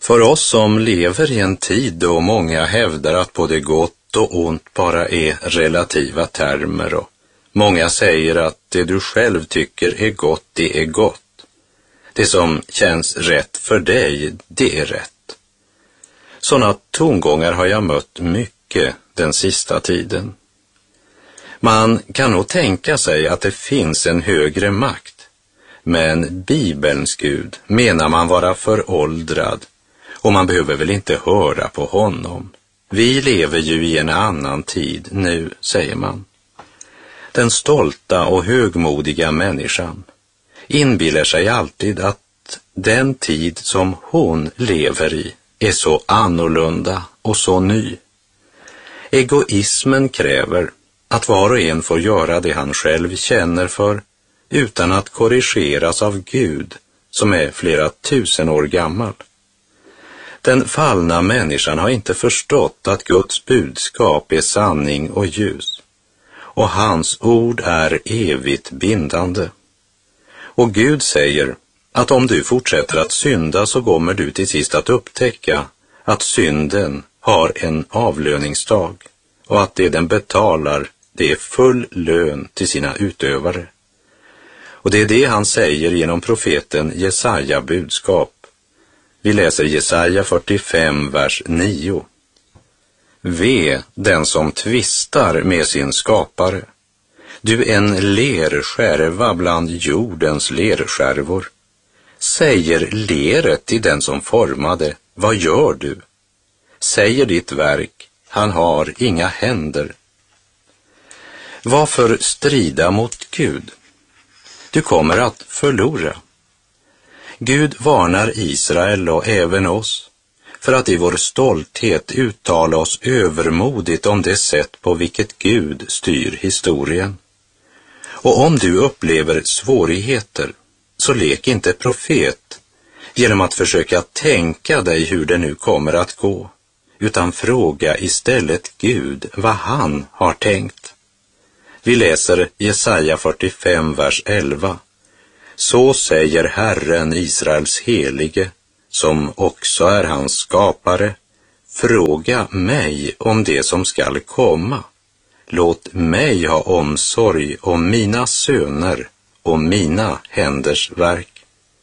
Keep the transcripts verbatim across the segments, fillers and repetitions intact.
För oss som lever i en tid då många hävdar att både gott och ont bara är relativa termer, och många säger att det du själv tycker är gott, det är gott. Det som känns rätt för dig, det är rätt. Sådana tongångar har jag mött mycket den sista tiden. Man kan nog tänka sig att det finns en högre makt, men Bibelns Gud menar man vara föråldrad, och man behöver väl inte höra på honom. Vi lever ju i en annan tid nu, säger man. Den stolta och högmodiga människan inbillar sig alltid att den tid som hon lever i är så annorlunda och så ny. Egoismen kräver att var och en får göra det han själv känner för, utan att korrigeras av Gud som är flera tusen år gammal. Den fallna människan har inte förstått att Guds budskap är sanning och ljus, och hans ord är evigt bindande. Och Gud säger att om du fortsätter att synda så kommer du till sist att upptäcka att synden har en avlöningsdag, och att det den betalar, det är full lön till sina utövare. Och det är det han säger genom profeten Jesaja budskap. Vi läser Jesaja fyrtiofem, vers nio. Ve den som tvistar med sin skapare, du en lerskärva bland jordens lerskärvor. Säger leret till den som formade, vad gör du? Säger ditt verk, han har inga händer. Varför strida mot Gud? Du kommer att förlora. Gud varnar Israel och även oss för att i vår stolthet uttala oss övermodigt om det sätt på vilket Gud styr historien. Och om du upplever svårigheter, så lek inte profet genom att försöka tänka dig hur det nu kommer att gå, utan fråga istället Gud vad han har tänkt. Vi läser Jesaja fyrtiofem, vers elva. Så säger Herren, Israels helige, som också är hans skapare, fråga mig om det som skall komma. Låt mig ha omsorg om mina söner och mina händers verk.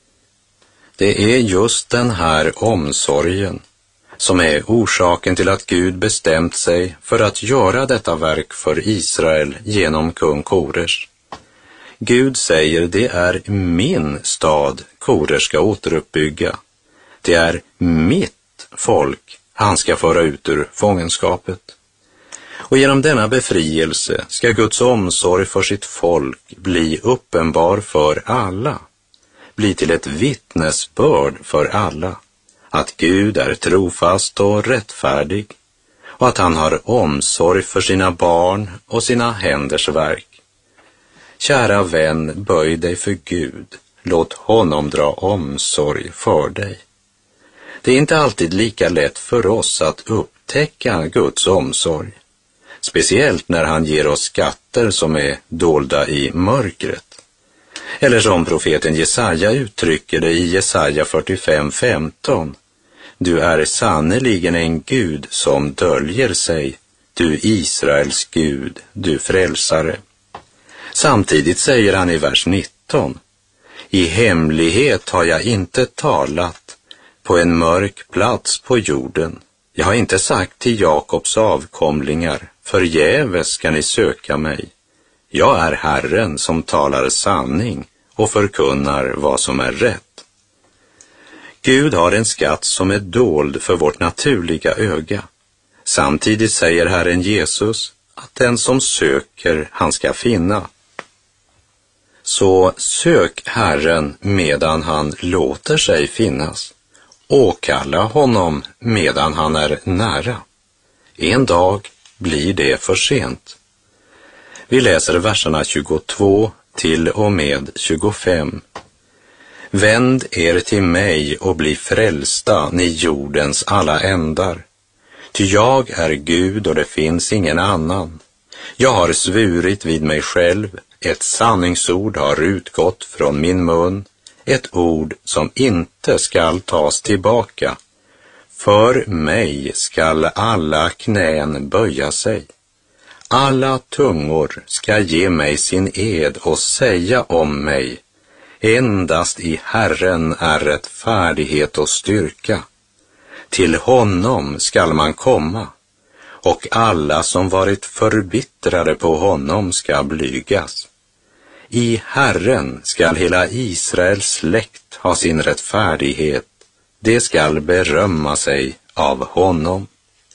Det är just den här omsorgen som är orsaken till att Gud bestämt sig för att göra detta verk för Israel genom kung Kores. Gud säger, det är min stad Kores ska återuppbygga. Det är mitt folk han ska föra ut ur fångenskapet. Och genom denna befrielse ska Guds omsorg för sitt folk bli uppenbar för alla, bli till ett vittnesbörd för alla, att Gud är trofast och rättfärdig, och att han har omsorg för sina barn och sina händers verk. Kära vän, böj dig för Gud, låt honom dra omsorg för dig. Det är inte alltid lika lätt för oss att upptäcka Guds omsorg, speciellt när han ger oss skatter som är dolda i mörkret. Eller som profeten Jesaja uttrycker det i Jesaja fyrtiofem, femton. Du är sannoliken en Gud som döljer sig, du Israels Gud, du frälsare. Samtidigt säger han i vers nitton. I hemlighet har jag inte talat på en mörk plats på jorden. Jag har inte sagt till Jakobs avkomlingar, förgäves ska ni söka mig. Jag är Herren som talar sanning och förkunnar vad som är rätt. Gud har en skatt som är dold för vårt naturliga öga. Samtidigt säger Herren Jesus att den som söker, han ska finna. Så sök Herren medan han låter sig finnas. Åkalla honom medan han är nära. En dag blir det för sent. Vi läser verserna tjugotvå till och med tjugofem. Vänd er till mig och bli frälsta, ni jordens alla ändar. Ty jag är Gud och det finns ingen annan. Jag har svurit vid mig själv, ett sanningsord har utgått från min mun, ett ord som inte skall tas tillbaka, För mig skall alla knän böja sig. Alla tungor ska ge mig sin ed och säga om mig: endast i Herren är rättfärdighet och styrka. Till honom skall man komma, och alla som varit förbittrade på honom ska blygas. I Herren skall hela Israels släkt ha sin rättfärdighet. Det skall berömma sig av honom.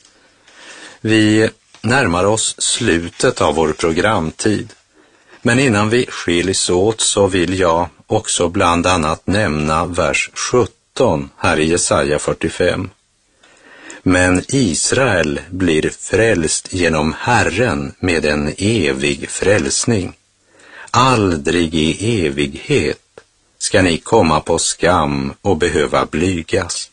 Vi närmar oss slutet av vår programtid. Men innan vi skiljs åt så vill jag också bland annat nämna vers sjutton här i Jesaja fyrtiofem. Men Israel blir frälst genom Herren med en evig frälsning. Aldrig i evighet ska ni komma på skam och behöva blygas.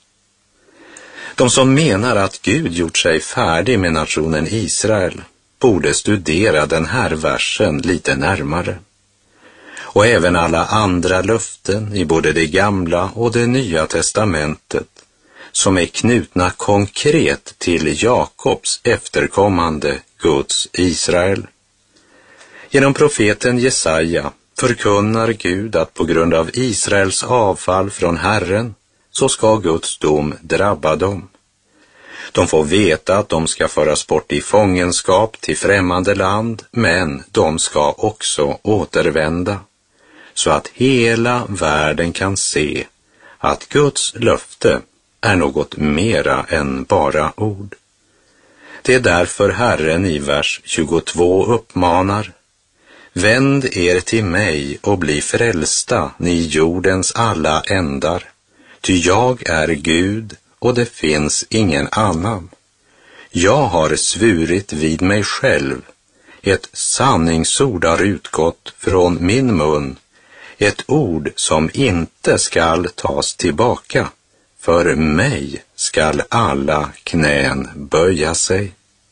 De som menar att Gud gjort sig färdig med nationen Israel borde studera den här versen lite närmare. Och även alla andra löften i både det gamla och det nya testamentet som är knutna konkret till Jakobs efterkommande, Guds Israel. Genom profeten Jesaja förkunnar Gud att på grund av Israels avfall från Herren så ska Guds dom drabba dem. De får veta att de ska föras bort i fångenskap till främmande land, men de ska också återvända, så att hela världen kan se att Guds löfte är något mera än bara ord. Det är därför Herren i vers tjugotvå uppmanar: vänd er till mig och bli frälsta, ni jordens alla ändar, ty jag är Gud och det finns ingen annan. Jag har svurit vid mig själv, ett sanningsord har utgått från min mun, ett ord som inte skall tas tillbaka. För mig skall alla knän böja sig.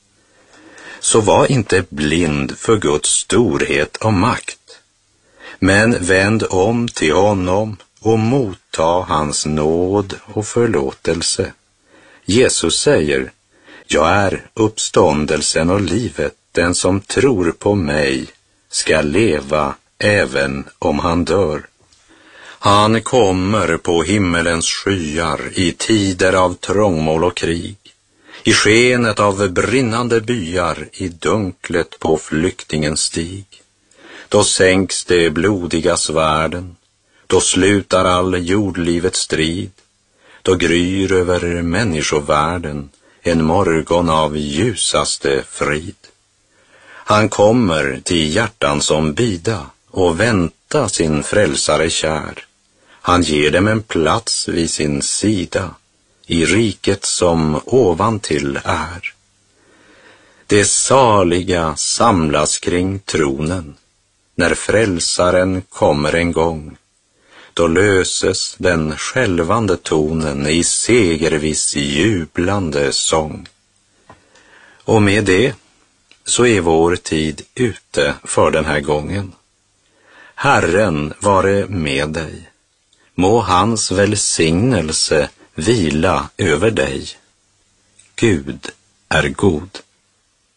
Så var inte blind för Guds storhet och makt, men vänd om till honom och motta hans nåd och förlåtelse. Jesus säger: jag är uppståndelsen och livet, den som tror på mig ska leva även om han dör. Han kommer på himmelens skyar i tider av trångmål och krig, i skenet av brinnande byar, i dunklet på flyktingens stig. Då sänks det blodiga svärden, då slutar all jordlivets strid, då gryr över människovärlden en morgon av ljusaste frid. Han kommer till hjärtan som bida och vänta sin frälsare kär. Han ger dem en plats vid sin sida i riket som ovantill är. Det saliga samlas kring tronen när frälsaren kommer en gång. Då löses den skälvande tonen i segerviss jublande sång. Och med det så är vår tid ute för den här gången. Herren vare med dig. Må hans välsignelse vila över dig. Gud är god.